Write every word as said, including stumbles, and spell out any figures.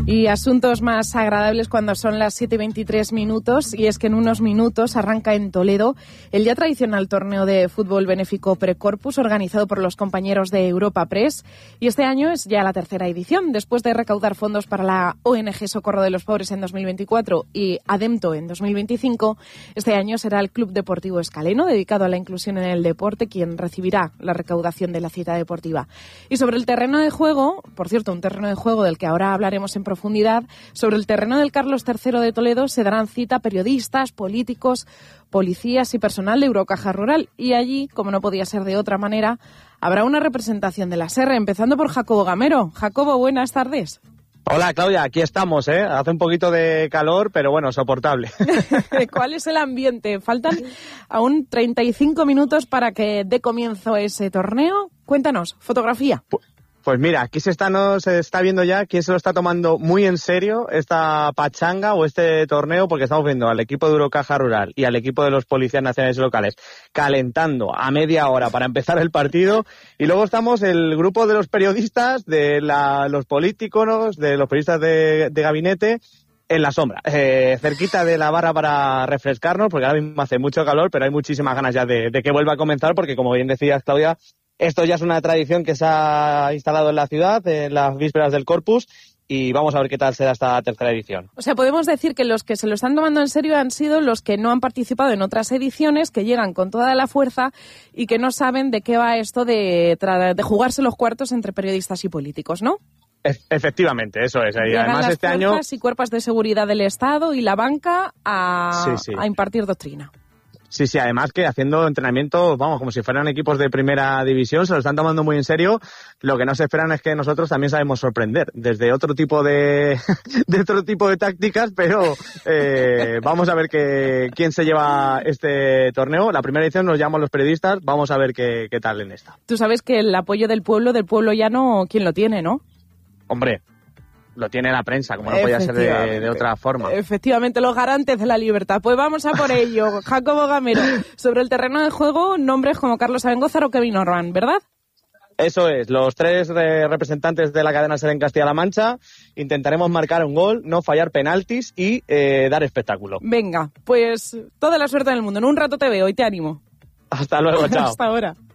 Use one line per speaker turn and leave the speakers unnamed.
Y asuntos más agradables cuando son las siete y veintitrés minutos, y es que en unos minutos arranca en Toledo el ya tradicional torneo de fútbol benéfico Precorpus organizado por los compañeros de Europa Press, y este año es ya la tercera edición. Después de recaudar fondos para la O N G Socorro de los Pobres en dos mil veinticuatro y Ademto en dos mil veinticinco, este año será el Club Deportivo Escaleno, dedicado a la inclusión en el deporte, quien recibirá la recaudación de la cita deportiva. Y sobre el terreno de juego, por cierto, un terreno de juego del que ahora hablaremos en profundidad, sobre el terreno del Carlos tercero de Toledo se darán cita periodistas, políticos, policías y personal de Eurocaja Rural. Y allí, como no podía ser de otra manera, habrá una representación de la S E R, empezando por Jacobo Gamero. Jacobo, buenas tardes.
Hola, Claudia, aquí estamos, ¿eh? Hace un poquito de calor, pero bueno, soportable.
¿Cuál es el ambiente? Faltan aún treinta y cinco minutos para que dé comienzo ese torneo. Cuéntanos, fotografía.
Pues, pues mira, aquí se está, no, se está viendo ya quién se lo está tomando muy en serio esta pachanga o este torneo, porque estamos viendo al equipo de Eurocaja Rural y al equipo de los policías nacionales y locales calentando a media hora para empezar el partido, y luego estamos el grupo de los periodistas, de la, los políticos, de los periodistas de, de gabinete, en la sombra, eh, cerquita de la barra para refrescarnos, porque ahora mismo hace mucho calor, pero hay muchísimas ganas ya de, de que vuelva a comenzar, porque como bien decías, Claudia, esto ya es una tradición que se ha instalado en la ciudad, en las vísperas del Corpus, y vamos a ver qué tal será esta tercera edición.
O sea, podemos decir que los que se lo están tomando en serio han sido los que no han participado en otras ediciones, que llegan con toda la fuerza y que no saben de qué va esto de, de jugarse los cuartos entre periodistas y políticos, ¿no?
Efectivamente, eso es. Y
Llegan
además
las
este año
fuerzas y cuerpos de seguridad del Estado y la banca a,
sí, sí.
a impartir doctrina.
Sí, sí, además que haciendo entrenamientos, vamos, como si fueran equipos de primera división, se lo están tomando muy en serio. Lo que no se esperan es que nosotros también sabemos sorprender desde otro tipo de, de otro tipo de tácticas, pero eh, vamos a ver que, quién se lleva este torneo. La primera edición nos llaman los periodistas, vamos a ver qué, qué tal en esta.
Tú sabes que el apoyo del pueblo, del pueblo llano, ¿quién lo tiene, no?
Hombre, lo tiene la prensa, como no podía ser de, de otra forma.
Efectivamente, los garantes de la libertad. Pues vamos a por ello. Jacobo Gamero, sobre el terreno de juego, nombres como Carlos Abengózar o Kevin Orban, ¿verdad?
Eso es, los tres eh, representantes de la cadena SER en Castilla-La Mancha. Intentaremos marcar un gol, no fallar penaltis y eh, dar espectáculo.
Venga, pues toda la suerte del mundo. En un rato te veo y te animo.
Hasta luego, chao.
Hasta ahora.